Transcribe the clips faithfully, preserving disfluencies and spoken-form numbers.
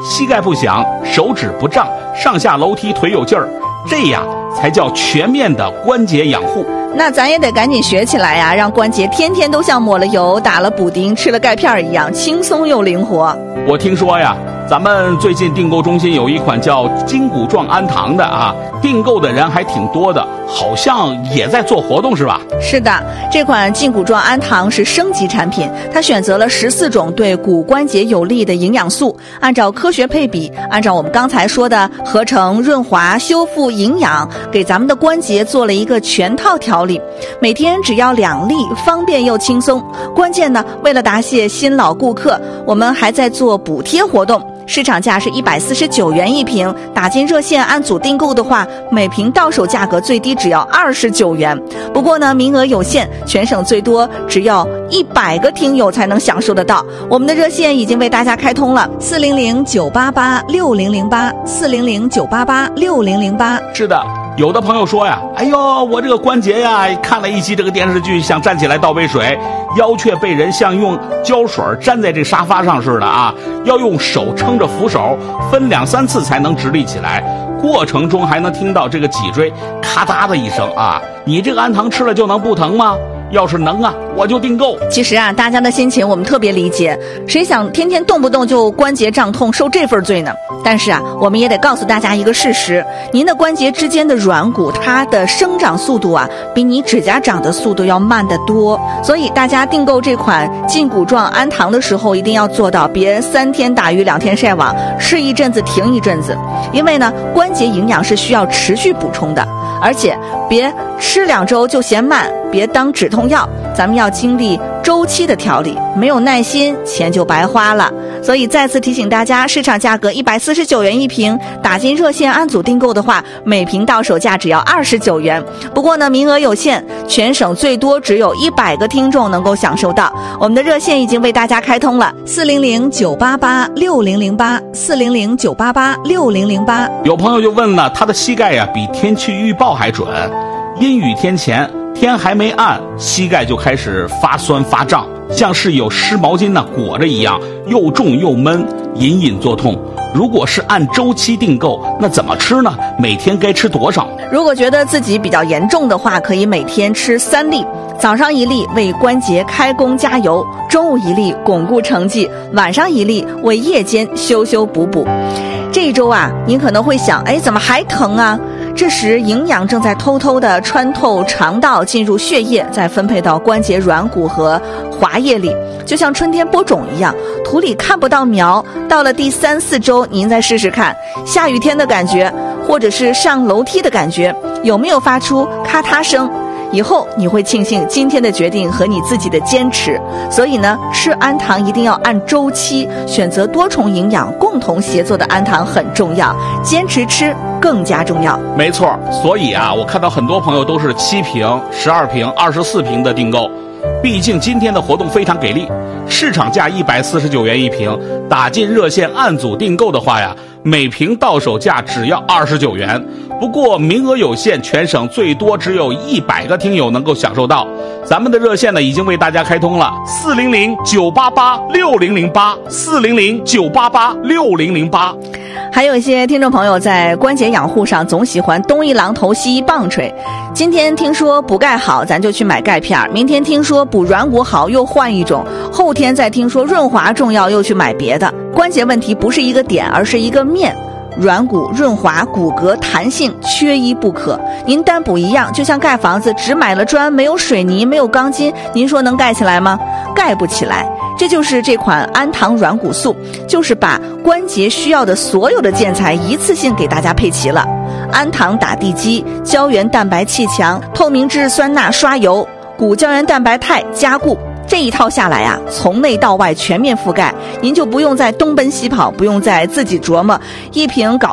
膝盖不响，手指不胀，上下楼梯腿有劲儿，这样才叫全面的关节养护。 那咱也得赶紧学起来呀，让关节天天都像抹了油、打了补丁、吃了钙片一样轻松又灵活。 我听说呀，咱们最近订购中心有一款叫筋骨状氨糖的啊，订购的人还挺多的，好像也在做活动是吧？ 是的，这款筋骨状氨糖是升级产品，它选择了十四种对骨关节有利的营养素，按照科学配比，按照我们刚才说的合成、润滑、修复、营养，给咱们的关节做了一个全套调理。每天只要两粒，方便又轻松。关键呢，为了答谢新老顾客，我们还在做补贴活动。市场价是一百四十九元一瓶，打进热线按组订购的话，每瓶到手价格最低只要二十九元。不过呢，名额有限，全省最多只要一百个听友才能享受得到。我们的热线已经为大家开通了，四零零九八八六零零八，四零零九八八六零零八。 是的。有的朋友说呀，哎呦，我这个关节呀，看了一集这个电视剧，想站起来倒杯水，腰却被人像用胶水粘在这沙发上似的啊，要用手撑着扶手，分两三次才能直立起来，过程中还能听到这个脊椎咔嗒的一声啊，你这个氨糖吃了就能不疼吗？要是能啊，我就订购。 其实啊，大家的心情我们特别理解，谁想天天动不动就关节胀痛受这份罪呢？但是啊，我们也得告诉大家一个事实，您的关节之间的软骨，它的生长速度啊，比你指甲长的速度要慢得多。所以大家订购这款筋骨状氨糖的时候，一定要做到别三天打鱼两天晒网，吃一阵子停一阵子。因为呢，关节营养是需要持续补充的，而且别吃两周就嫌慢，别当止痛药，咱们要经历周期的调理，没有耐心，钱就白花了。所以再次提醒大家，市场价格一百四十九元一瓶，打进热线按组订购的话，每瓶到手价只要二十九元。不过呢，名额有限，全省最多只有一百个听众能够享受到。我们的热线已经为大家开通了，四零零九八八六零零八，四零零九八八六零零八。 有朋友就问了，他的膝盖呀比天气预报还准，阴雨天前天还没暗，膝盖就开始发酸发胀，像是有湿毛巾呢裹着一样，又重又闷，隐隐作痛。如果是按周期订购，那怎么吃呢？每天该吃多少？ 如果觉得自己比较严重的话，可以每天吃三粒，早上一粒为关节开工加油，中午一粒巩固成绩，晚上一粒为夜间修修补补。这一周啊，您可能会想，哎，怎么还疼啊？这时营养正在偷偷地穿透肠道进入血液，再分配到关节软骨和滑液里，就像春天播种一样，土里看不到苗，到了第三四周您再试试看，下雨天的感觉或者是上楼梯的感觉有没有发出咔嗒声，以后你会庆幸今天的决定和你自己的坚持。所以呢，吃氨糖一定要按周期，选择多重营养共同协作的氨糖很重要，坚持吃更加重要。 没错，所以啊，我看到很多朋友都是七瓶、十二瓶、二十四瓶的订购。毕竟今天的活动非常给力，市场价一百四十九元一瓶，打进热线按组订购的话呀，每瓶到手价只要二十九元。不过名额有限，全省最多只有一百个听友能够享受到。咱们的热线呢已经为大家开通了，四零零九八八六零零八，四零零九八八六零零八。 还有一些听众朋友在关节养护上总喜欢东一榔头西一棒槌，今天听说补钙好，咱就去买钙片；明天听说补软骨好，又换一种；后天再听说润滑重要，又去买别的。关节问题不是一个点，而是一个面。软骨、润滑、骨骼、弹性，缺一不可。您单补一样，就像盖房子，只买了砖，没有水泥，没有钢筋，您说能盖起来吗？盖不起来。这就是这款氨糖软骨素，就是把关节需要的所有的建材一次性给大家配齐了。氨糖打地基，胶原蛋白气墙，透明质酸钠刷油，骨胶原蛋白肽加固。这一套下来啊，从内到外全面覆盖，您就不用再东奔西跑，不用再自己琢磨，一瓶搞定。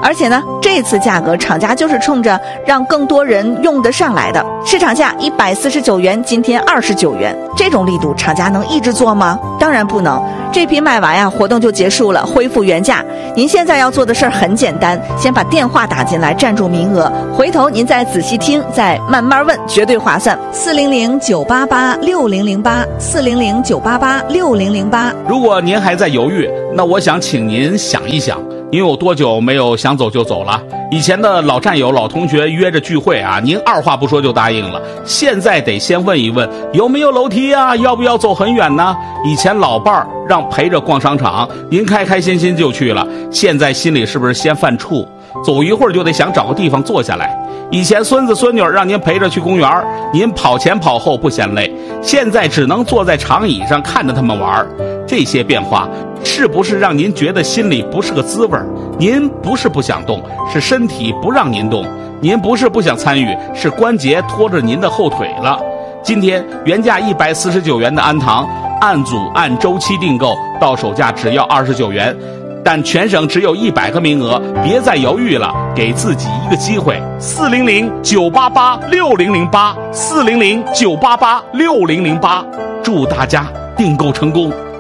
而且呢，这次价格厂家就是冲着让更多人用得上来的。市场价一百四十九元，今天二十九元，这种力度厂家能一直做吗？当然不能。这批卖完呀，活动就结束了，恢复原价。您现在要做的事儿很简单，先把电话打进来，占住名额，回头您再仔细听，再慢慢问，绝对划算。四零零九八八六零零八，四零零九八八六零零八。 如果您还在犹豫，那我想请您想一想，您有多久没有想走就走了？以前的老战友、老同学约着聚会啊，您二话不说就答应了。现在得先问一问有没有楼梯啊，要不要走很远呢？以前老伴儿让陪着逛商场，您开开心心就去了，现在心里是不是先犯怵？走一会儿就得想找个地方坐下来。以前孙子孙女让您陪着去公园，您跑前跑后不嫌累，现在只能坐在长椅上看着他们玩。这些变化是不是让您觉得心里不是个滋味？您不是不想动，是身体不让您动；您不是不想参与，是关节拖着您的后腿了。今天原价一百四十九元的安堂，按组按周期订购，到手价只要二十九元。但全省只有一百个名额，别再犹豫了，给自己一个机会。四零零九八八六零零八，四零零九八八六零零八，祝大家订购成功。